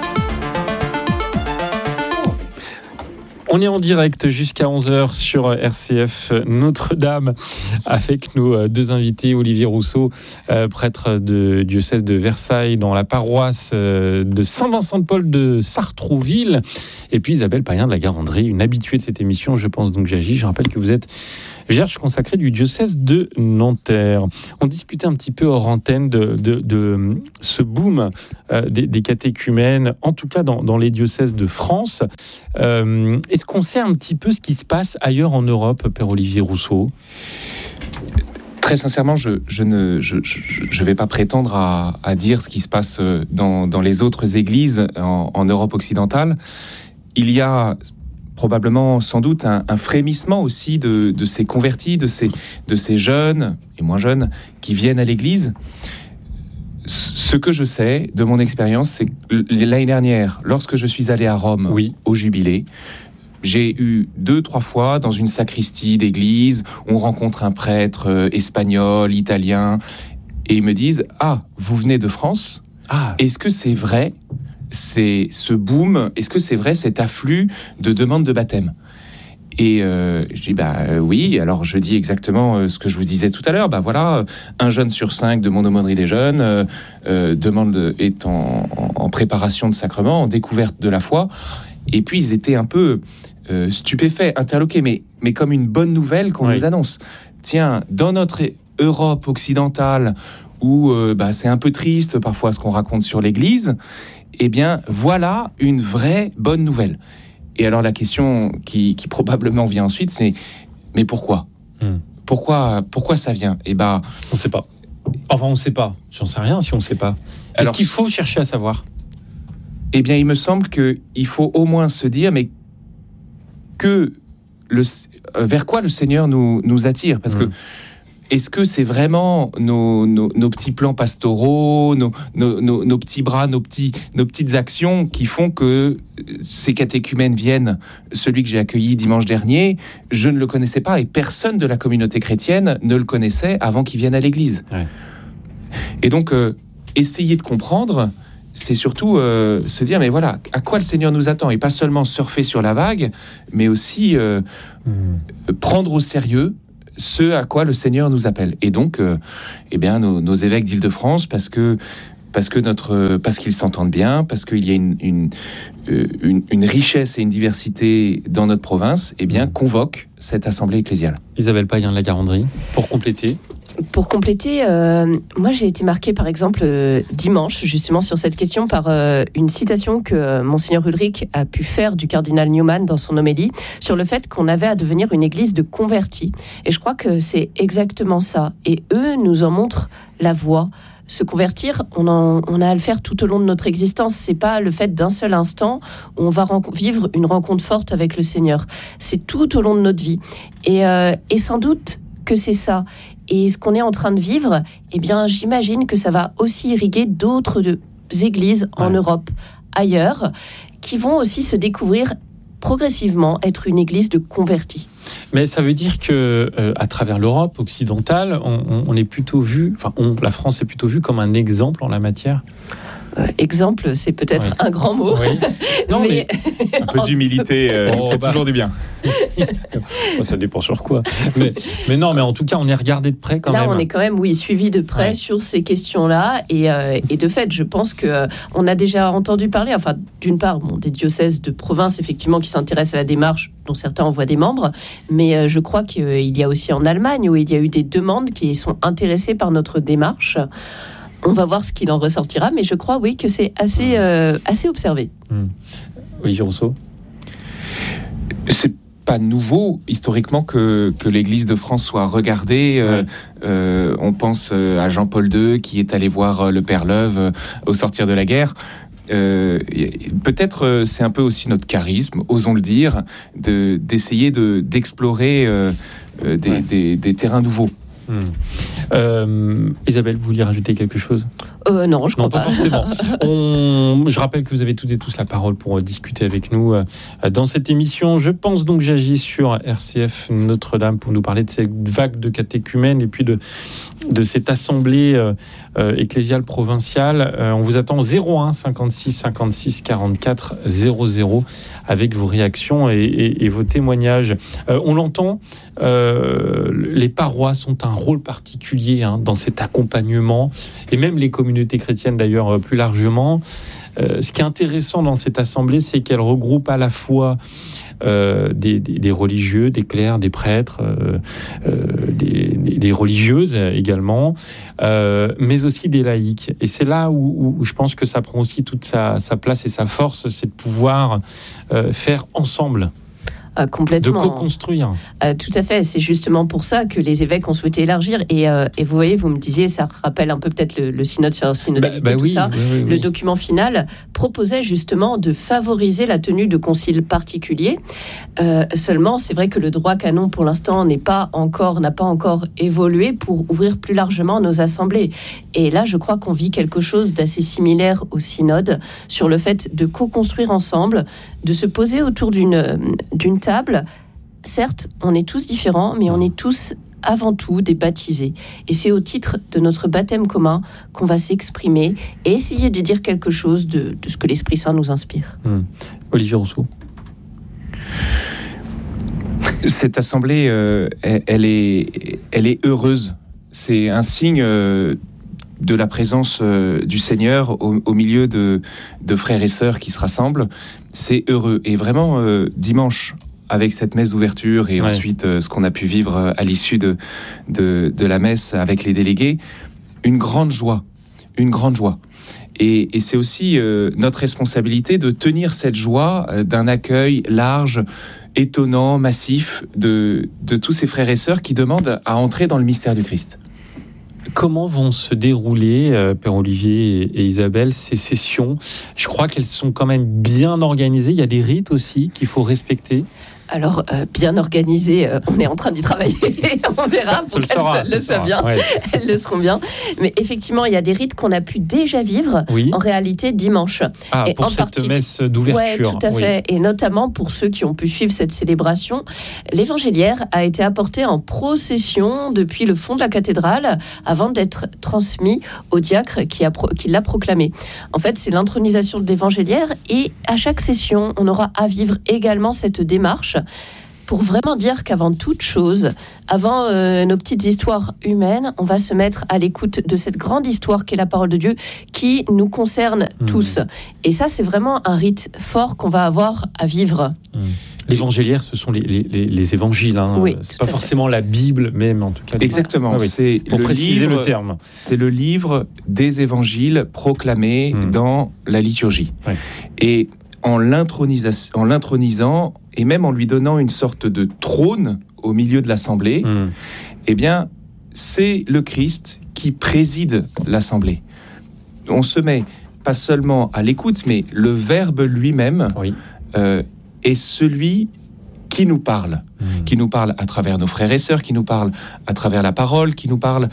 On est en direct jusqu'à onze heures sur R C F Notre-Dame avec nos deux invités, Olivier Rousseau, euh, prêtre de diocèse de Versailles dans la paroisse euh, de Saint-Vincent-de-Paul de Sartrouville, et puis Isabelle Payen de la Garandrie, une habituée de cette émission, je pense donc j'agis. Je rappelle que vous êtes vierge consacrée du diocèse de Nanterre. On discutait un petit peu hors antenne de, de, de ce boom euh, des, des catéchumènes, en tout cas dans, dans les diocèses de France. Euh, est-ce qu'on sait un petit peu ce qui se passe ailleurs en Europe, Père Olivier Rousseau ? Très sincèrement, je, je ne je, je, je vais pas prétendre à, à dire ce qui se passe dans, dans les autres églises en, en Europe occidentale. Il y a probablement, sans doute, un, un frémissement aussi de, de ces convertis, de ces, de ces jeunes et moins jeunes qui viennent à l'église. Ce que je sais de mon expérience, c'est que l'année dernière, lorsque je suis allé à Rome, oui, au Jubilé, j'ai eu deux, trois fois dans une sacristie d'église, on rencontre un prêtre espagnol, italien, et ils me disent « Ah, vous venez de France ? Ah. Est-ce que c'est vrai ? C'est ce boom, est-ce que c'est vrai cet afflux de demandes de baptême ?» Et euh, je dis bah euh, oui. Alors je dis exactement euh, ce que je vous disais tout à l'heure. Bah voilà, un jeune sur cinq de mon aumônerie des jeunes euh, euh, demande de, est en, en, en préparation de sacrement, en découverte de la foi. Et puis ils étaient un peu euh, stupéfaits, interloqués, mais mais comme une bonne nouvelle qu'on oui. nous annonce. Tiens, dans notre Europe occidentale où euh, bah, c'est un peu triste parfois ce qu'on raconte sur l'Église, eh bien voilà une vraie bonne nouvelle. Et alors la question qui, qui probablement vient ensuite, c'est mais pourquoi hmm. Pourquoi pourquoi ça vient ? Eh ben, on ne sait pas. Enfin, on ne sait pas. J'en sais rien si on ne sait pas. Est-ce alors, qu'il faut chercher à savoir ? Eh bien, il me semble qu'il faut au moins se dire, mais que le, vers quoi le Seigneur nous, nous attire ? Parce hmm. que est-ce que c'est vraiment nos, nos, nos petits plans pastoraux, nos, nos, nos, nos petits bras, nos, petits, nos petites actions qui font que ces catéchumènes viennent ? Celui que j'ai accueilli dimanche dernier, je ne le connaissais pas et personne de la communauté chrétienne ne le connaissait avant qu'il vienne à l'église. Ouais. Et donc, euh, essayer de comprendre, c'est surtout euh, se dire, mais voilà, à quoi le Seigneur nous attend ? Et pas seulement surfer sur la vague, mais aussi euh, mmh. prendre au sérieux ce à quoi le Seigneur nous appelle. Et donc, euh, eh bien, nos, nos évêques d'Île-de-France, parce que parce que notre, parce qu'ils s'entendent bien, parce qu'il y a une, une, une, une richesse et une diversité dans notre province, eh bien, convoquent cette assemblée ecclésiale. Isabelle Payen de la Garandrie, pour compléter. Pour compléter, euh, moi j'ai été marquée par exemple euh, dimanche justement sur cette question par euh, une citation que euh, Monseigneur Ulrich a pu faire du cardinal Newman dans son homélie sur le fait qu'on avait à devenir une église de convertis. Et je crois que c'est exactement ça. Et eux nous en montrent la voie. Se convertir, on, en, on a à le faire tout au long de notre existence. C'est pas le fait d'un seul instant où on va renco- vivre une rencontre forte avec le Seigneur. C'est tout au long de notre vie. Et, euh, et sans doute que c'est ça. Et ce qu'on est en train de vivre, eh bien, j'imagine que ça va aussi irriguer d'autres de, églises en ouais. Europe, ailleurs, qui vont aussi se découvrir progressivement être une église de convertis. Mais ça veut dire que euh, à travers l'Europe occidentale, on, on, on est plutôt vu, enfin, on, la France est plutôt vue comme un exemple en la matière. Euh, exemple, c'est peut-être oui. un grand mot. Oui. Non, mais, mais un peu d'humilité euh, oh, fait bah. toujours du bien. Ça dépend sur quoi. Mais, mais non, mais en tout cas, on est regardé de près quand Là, même. Là, on est quand même, oui, suivi de près ouais. sur ces questions-là. Et, euh, et de fait, je pense qu'on euh, a déjà entendu parler, enfin, d'une part, bon, des diocèses de province, effectivement, qui s'intéressent à la démarche, dont certains envoient des membres. Mais euh, je crois qu'il y a aussi en Allemagne, où il y a eu des demandes qui sont intéressées par notre démarche. On va voir ce qu'il en ressortira, mais je crois, oui, que c'est assez, euh, assez observé. Mmh. Olivier Rousseau ? C'est pas nouveau, historiquement, que, que l'Église de France soit regardée. Ouais. Euh, euh, on pense à Jean-Paul deux, qui est allé voir le Père Leuve euh, au sortir de la guerre. Euh, peut-être euh, c'est un peu aussi notre charisme, osons le dire, de, d'essayer de, d'explorer euh, euh, des, ouais. des, des terrains nouveaux. Hum. Euh, Isabelle, vous vouliez rajouter quelque chose ? euh, Non, je crois non, pas. pas forcément. On, je rappelle que vous avez toutes et tous la parole pour discuter avec nous euh, dans cette émission. Je pense donc j'agis sur R C F Notre-Dame pour nous parler de cette vague de catéchumènes et puis de, de cette assemblée euh, euh, ecclésiale provinciale. Euh, on vous attend au zéro un cinquante-six cinquante-six quarante-quatre zéro zéro avec vos réactions et, et, et vos témoignages. Euh, on l'entend, euh, les parois sont un rôle particulier hein, dans cet accompagnement, et même les communautés chrétiennes d'ailleurs plus largement. Euh, ce qui est intéressant dans cette assemblée, c'est qu'elle regroupe à la fois euh, des, des, des religieux, des clercs, des prêtres, euh, euh, des, des, des religieuses également, euh, mais aussi des laïcs. Et c'est là où, où je pense que ça prend aussi toute sa, sa place et sa force, c'est de pouvoir euh, faire ensemble. Euh, complètement. De co-construire. Euh, tout à fait. C'est justement pour ça que les évêques ont souhaité élargir. Et, euh, et vous voyez, vous me disiez, ça rappelle un peu peut-être le, le synode sur la synodalité, bah, bah tout oui, ça. Oui, oui, le oui. document final proposait justement de favoriser la tenue de conciles particuliers. Euh, seulement, c'est vrai que le droit canon, pour l'instant, n'est pas encore, n'a pas encore évolué pour ouvrir plus largement nos assemblées. Et là, je crois qu'on vit quelque chose d'assez similaire au synode sur le fait de co-construire ensemble, de se poser autour d'une, d'une table. Certes, on est tous différents, mais on est tous avant tout des baptisés. Et c'est au titre de notre baptême commun qu'on va s'exprimer et essayer de dire quelque chose de, de ce que l'Esprit Saint nous inspire. Mmh. Olivier Rousseau. Cette assemblée, euh, elle, elle, est, elle est heureuse. C'est un signe euh, de la présence euh, du Seigneur au, au milieu de, de frères et sœurs qui se rassemblent. C'est heureux. Et vraiment, euh, dimanche, avec cette messe d'ouverture et ouais. ensuite euh, ce qu'on a pu vivre euh, à l'issue de, de, de la messe avec les délégués, une grande joie, une grande joie. Et, et c'est aussi euh, notre responsabilité de tenir cette joie euh, d'un accueil large, étonnant, massif de, de tous ces frères et sœurs qui demandent à entrer dans le mystère du Christ. Comment vont se dérouler, euh, Père Olivier et, et Isabelle, ces sessions ? Je crois qu'elles sont quand même bien organisées. Il y a des rites aussi qu'il faut respecter. Alors, euh, bien organisé, euh, on est en train d'y travailler, on verra pour qu'elles le soient bien, ouais. Elles le seront bien. Mais effectivement, il y a des rites qu'on a pu déjà vivre, oui. en réalité, dimanche. Ah, et pour en cette partie... messe d'ouverture. Oui, tout à oui. fait, et notamment pour ceux qui ont pu suivre cette célébration, l'évangéliaire a été apporté en procession depuis le fond de la cathédrale avant d'être transmis au diacre qui, a pro... qui l'a proclamé. En fait, c'est l'intronisation de l'évangéliaire, et à chaque session, on aura à vivre également cette démarche pour vraiment dire qu'avant toute chose, avant euh, nos petites histoires humaines, on va se mettre à l'écoute de cette grande histoire qu'est la parole de Dieu, qui nous concerne mmh. tous. Et ça, c'est vraiment un rite fort qu'on va avoir à vivre. Mmh. L'évangéliaire, ce sont les, les, les évangiles. Hein. Oui, c'est pas forcément fait. La Bible, même en tout cas. Exactement. Ah, oui. C'est pour le préciser livre, le terme. C'est le livre des évangiles proclamés mmh. dans la liturgie. Ouais. Et en l'intronisation, en l'intronisant, et même en lui donnant une sorte de trône au milieu de l'assemblée, mmh. eh bien, c'est le Christ qui préside l'assemblée. On se met pas seulement à l'écoute, mais le Verbe lui-même oui. euh, est celui qui nous parle, mmh. qui nous parle à travers nos frères et sœurs, qui nous parle à travers la parole, qui nous parle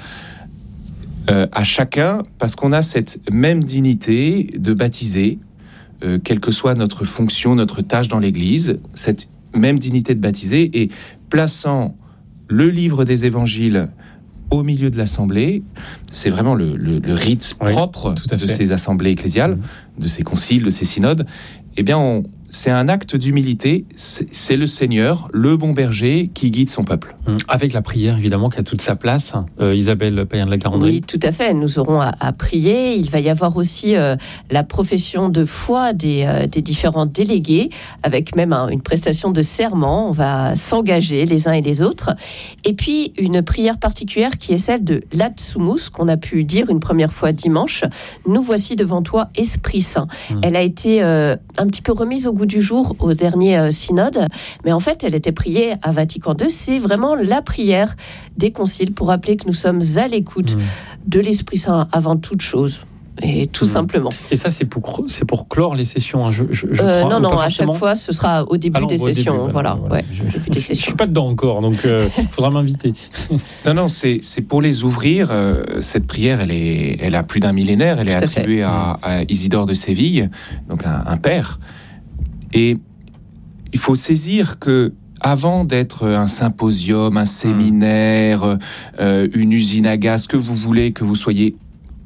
euh, à chacun, parce qu'on a cette même dignité de baptisé, Euh, quelle que soit notre fonction, notre tâche dans l'Église, cette même dignité de baptisé, et plaçant le livre des évangiles au milieu de l'assemblée. C'est vraiment le, le, le rite oui, propre de fait. ces assemblées ecclésiales, mmh. de ces conciles, de ces synodes. Eh bien, on, c'est un acte d'humilité. C'est, c'est le Seigneur, le bon berger, qui guide son peuple. Mmh. Avec la prière, évidemment, qui a toute sa place. Euh, Isabelle Payen de la Garandrie. Oui, tout à fait. Nous aurons à, à prier. Il va y avoir aussi euh, la profession de foi des, euh, des différents délégués, avec même un, une prestation de serment. On va s'engager les uns et les autres. Et puis, une prière particulière qui est celle de l'Atsumus, qu'on a pu dire une première fois dimanche. Nous voici devant toi, Esprit Saint. Mmh. Elle a été euh, un petit peu remise au goût du jour au dernier euh, synode, mais en fait, elle était priée à Vatican deux. C'est vraiment la prière des conciles pour rappeler que nous sommes à l'écoute mmh. de l'Esprit Saint avant toute chose. Et tout mmh. simplement. Et ça, c'est pour, c'est pour clore les sessions. Hein. Je, je, je euh, crois, non, non, à chaque fois, ce sera au début Alors, des au sessions. Début, voilà, voilà. Ouais, je, début des sessions. Je ne suis pas dedans encore, donc il euh, faudra m'inviter. Non, non, c'est, c'est pour les ouvrir. Euh, cette prière, elle, est, elle a plus d'un millénaire. Elle est tout attribuée à, à Isidore de Séville, donc un, un père. Et il faut saisir que avant d'être un symposium, un séminaire, mmh. euh, une usine à gaz, que vous voulez que vous soyez,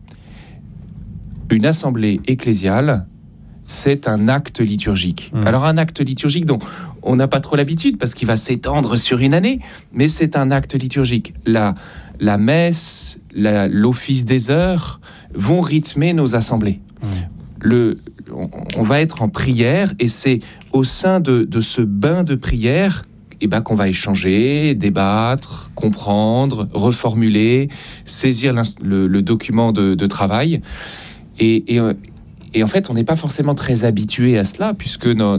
une assemblée ecclésiale, c'est un acte liturgique. Mmh. Alors un acte liturgique dont on n'a pas trop l'habitude parce qu'il va s'étendre sur une année, mais c'est un acte liturgique. La, la messe, la, l'office des heures vont rythmer nos assemblées. Mmh. Le, on, on va être en prière et c'est au sein de, de ce bain de prière eh ben, qu'on va échanger, débattre, comprendre, reformuler, saisir le, le document de, de travail. Et, et, et en fait, on n'est pas forcément très habitué à cela, puisque nos,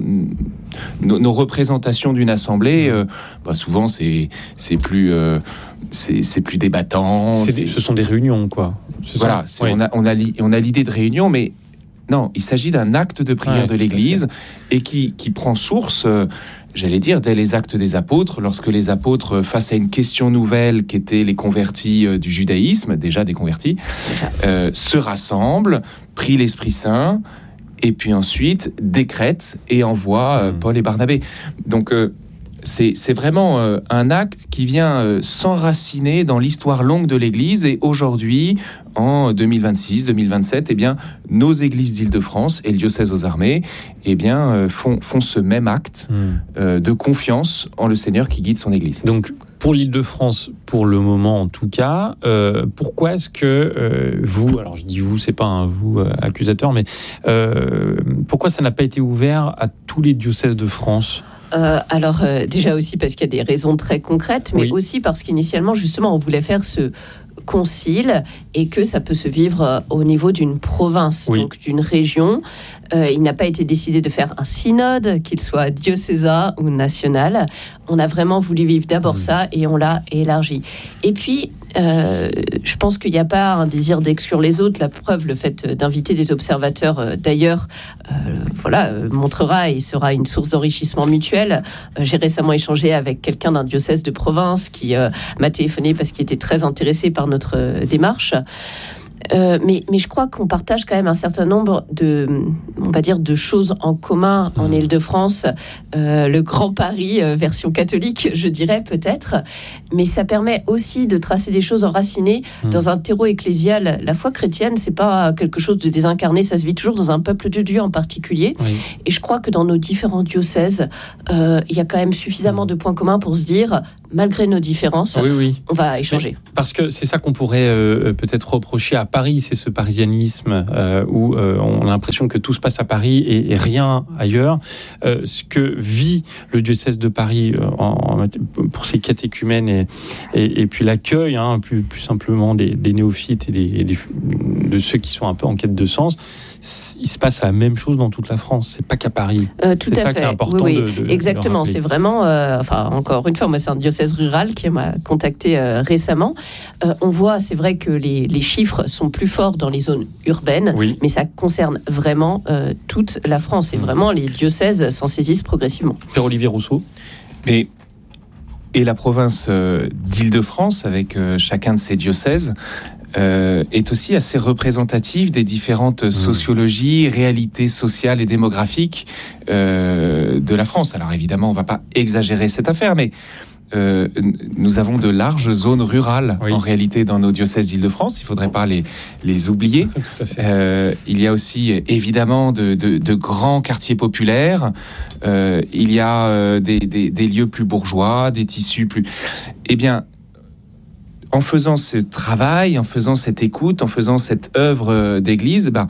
nos, nos représentations d'une assemblée, euh, bah souvent, c'est, c'est, plus, euh, c'est, c'est plus débattant. C'est des, c'est... Ce sont des réunions, quoi. C'est voilà, c'est, oui. on, a, on, a li, on a l'idée de réunion, mais non, il s'agit d'un acte de prière ouais, de l'Église et qui, qui prend source... Euh, j'allais dire, dès les actes des apôtres, lorsque les apôtres, face à une question nouvelle qui était les convertis euh, du judaïsme, déjà des convertis, euh, se rassemblent, prient l'Esprit Saint, et puis ensuite décrètent et envoient euh, Paul et Barnabé. Donc, euh, c'est, c'est vraiment euh, un acte qui vient euh, s'enraciner dans l'histoire longue de l'Église, et aujourd'hui, en deux mille vingt-six deux mille vingt-sept, eh bien, nos églises d'Île-de-France et le diocèse aux armées eh bien, euh, font, font ce même acte mmh. euh, de confiance en le Seigneur qui guide son Église. Donc, pour l'Île-de-France, pour le moment en tout cas, euh, pourquoi est-ce que euh, vous, alors je dis vous, c'est pas un vous euh, accusateur, mais euh, pourquoi ça n'a pas été ouvert à tous les diocèses de France ? Euh, alors euh, déjà aussi parce qu'il y a des raisons très concrètes, mais oui. aussi parce qu'initialement justement on voulait faire ce concile et que ça peut se vivre euh, au niveau d'une province, oui. donc d'une région. Euh, il n'a pas été décidé de faire un synode, qu'il soit diocésain ou national. On a vraiment voulu vivre d'abord mmh. ça et on l'a élargi. Et puis, euh, je pense qu'il n'y a pas un désir d'exclure les autres. La preuve, le fait d'inviter des observateurs euh, d'ailleurs, euh, voilà, euh, montrera et sera une source d'enrichissement mutuel. Euh, j'ai récemment échangé avec quelqu'un d'un diocèse de province qui euh, m'a téléphoné parce qu'il était très intéressé par notre euh, démarche. Euh, mais, mais je crois qu'on partage quand même un certain nombre de, on va dire, de choses en commun en Île-de-France. Euh, le Grand Paris, euh, version catholique, je dirais peut-être. Mais ça permet aussi de tracer des choses enracinées mmh. dans un terreau ecclésial. La foi chrétienne, c'est pas quelque chose de désincarné. Ça se vit toujours dans un peuple de Dieu en particulier. Oui. Et je crois que dans nos différents diocèses, euh, il y a quand même suffisamment de points communs pour se dire, malgré nos différences, oui, oui. on va échanger. Mais parce que c'est ça qu'on pourrait euh, peut-être reprocher à Paris, c'est ce parisianisme euh, où euh, on a l'impression que tout se passe à Paris et, et rien ailleurs. Euh, ce que vit le diocèse de Paris euh, en, pour ses catéchumènes et, et, et puis l'accueil, hein, plus, plus simplement des, des néophytes et, des, et des, de ceux qui sont un peu en quête de sens, il se passe la même chose dans toute la France. C'est pas qu'à Paris. Euh, tout c'est à ça fait. qui est important oui, de, oui. de Exactement. C'est vraiment, euh, enfin, encore une fois, moi, c'est un diocèse rural qui m'a contacté euh, récemment. Euh, on voit, c'est vrai que les, les chiffres sont plus forts dans les zones urbaines, oui. mais ça concerne vraiment euh, toute la France. Et vraiment, les diocèses s'en saisissent progressivement. Pierre-Olivier Rousseau. Mais et la province euh, d'Île-de-France, avec euh, chacun de ses diocèses, Euh, est aussi assez représentative des différentes mmh. sociologies, réalités sociales et démographiques euh, de la France. Alors évidemment, on ne va pas exagérer cette affaire, mais euh, nous avons de larges zones rurales, oui. en réalité, dans nos diocèses d'Île-de-France. Il ne faudrait pas les, les oublier. Tout à fait. Euh, il y a aussi, évidemment, de, de, de grands quartiers populaires. Euh, il y a euh, des, des, des lieux plus bourgeois, des tissus plus... Eh bien, en faisant ce travail, en faisant cette écoute, en faisant cette œuvre d'église, ben,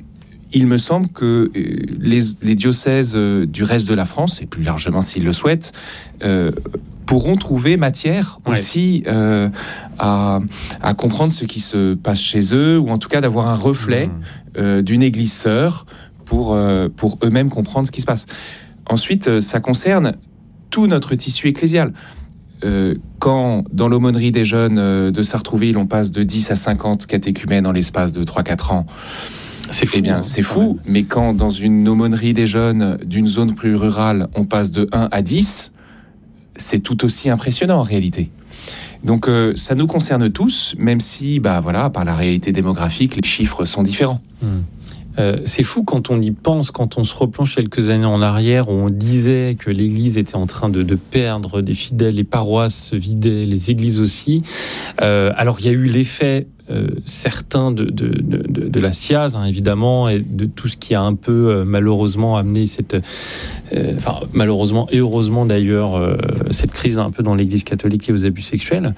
il me semble que les, les diocèses du reste de la France, et plus largement s'ils le souhaitent, euh, pourront trouver matière ouais. aussi euh, à, à comprendre ce qui se passe chez eux, ou en tout cas d'avoir un reflet mmh. euh, d'une église sœur pour, euh, pour eux-mêmes comprendre ce qui se passe. Ensuite, ça concerne tout notre tissu ecclésial. Euh, quand dans l'aumônerie des jeunes euh, de Sartrouville, on passe de dix à cinquante catéchumènes en l'espace de trois à quatre ans, c'est fou, eh bien, c'est fou, mais quand dans une aumônerie des jeunes d'une zone plus rurale, on passe de un à dix, c'est tout aussi impressionnant en réalité. Donc euh, ça nous concerne tous, même si, bah, voilà, par la réalité démographique, les chiffres sont différents. Mmh. Euh, c'est fou quand on y pense, quand on se replonge quelques années en arrière, où on disait que l'Église était en train de, de perdre des fidèles, les paroisses se vidaient, les églises aussi. Euh, alors il y a eu l'effet euh, certain de, de, de, de la S I A Z, hein, évidemment, et de tout ce qui a un peu euh, malheureusement amené cette... Euh, enfin, malheureusement et heureusement d'ailleurs, euh, cette crise un peu dans l'Église catholique et aux abus sexuels.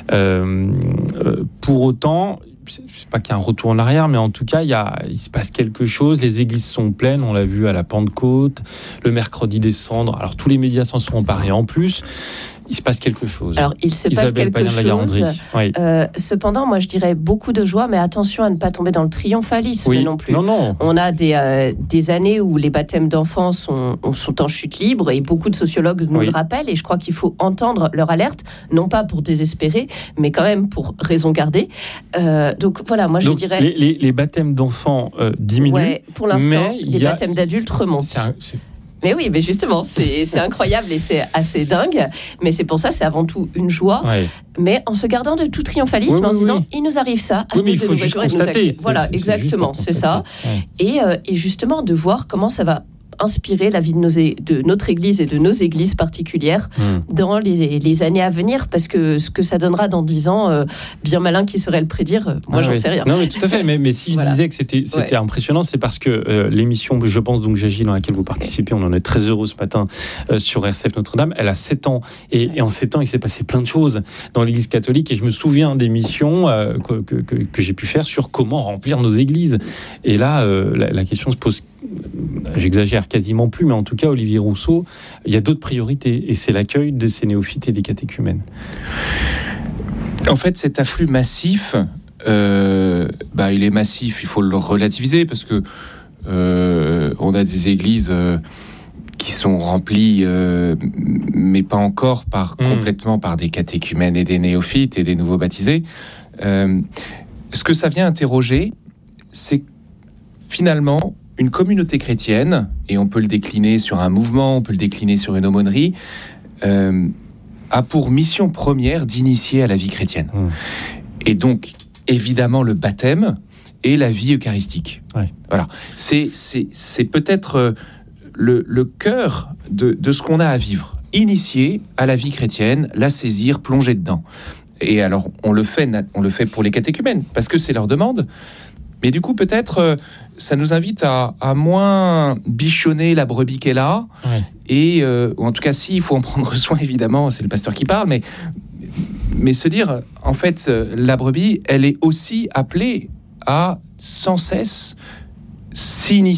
Euh, euh, pour autant... Je ne sais pas qu'il y a un retour en arrière, mais en tout cas, il, y a, il se passe quelque chose. Les églises sont pleines, on l'a vu à la Pentecôte, le mercredi des cendres. Alors, tous les médias s'en sont emparés en plus. Il se passe quelque chose. Alors, il se Isabelle passe quelque chose. Oui. Euh, cependant, moi, je dirais beaucoup de joie, mais attention à ne pas tomber dans le triomphalisme oui. non plus. Non, non. On a des, euh, des années où les baptêmes d'enfants sont, sont en chute libre, et beaucoup de sociologues nous oui. le rappellent, et je crois qu'il faut entendre leur alerte, non pas pour désespérer, mais quand même pour raison garder. Euh, donc, voilà, moi, je donc, dirais... Les, les, les baptêmes d'enfants euh, diminuent, ouais, pour l'instant, mais les a... baptêmes d'adultes remontent. C'est un, c'est... Mais oui, mais justement, c'est, c'est incroyable et c'est assez dingue. Mais c'est pour ça, c'est avant tout une joie. Ouais. Mais en se gardant de tout triomphalisme, oui, oui, en se disant, oui. il nous arrive ça. Oui, mais il faut juste constater. Voilà, c'est, exactement, c'est, c'est ça. Ouais. Et, euh, et justement, de voir comment ça va inspirer la vie de, nos, de notre Église et de nos églises particulières mmh. dans les, les années à venir, parce que ce que ça donnera dans dix ans, euh, bien malin qui saurait le prédire, moi ah, j'en oui. sais rien. Non mais tout à fait, mais, mais si je voilà. disais que c'était, c'était ouais. impressionnant, c'est parce que euh, l'émission, je pense donc j'agis, dans laquelle vous participez, on en est très heureux ce matin euh, sur R C F Notre-Dame, elle a sept ans, et, ouais. et en sept ans il s'est passé plein de choses dans l'Église catholique, et je me souviens d'émissions euh, que, que, que, que j'ai pu faire sur comment remplir nos églises, et là euh, la, la question se pose, j'exagère quasiment plus, mais en tout cas, Olivier Rousseau, il y a d'autres priorités, et c'est l'accueil de ces néophytes et des catéchumènes. En fait, cet afflux massif, euh, bah, il est massif, il faut le relativiser, parce que euh, on a des églises euh, qui sont remplies, euh, mais pas encore par, mmh. complètement par des catéchumènes et des néophytes et des nouveaux baptisés. Euh, ce que ça vient interroger, c'est finalement une communauté chrétienne, et on peut le décliner sur un mouvement, on peut le décliner sur une aumônerie, euh, a pour mission première d'initier à la vie chrétienne. Mmh. Et donc, évidemment, le baptême et la vie eucharistique. Ouais. Voilà. C'est, c'est, c'est peut-être le, le cœur de, de ce qu'on a à vivre. Initier à la vie chrétienne, la saisir, plonger dedans. Et alors, on le fait, on le fait pour les catéchumènes, parce que c'est leur demande. Mais du coup, peut-être, euh, ça nous invite à, à moins bichonner la brebis qu'elle a. Ouais. Et, euh, ou en tout cas, si, il faut en prendre soin, évidemment, c'est le pasteur qui parle, mais, mais se dire, en fait, la brebis, elle est aussi appelée à, sans cesse, s'initier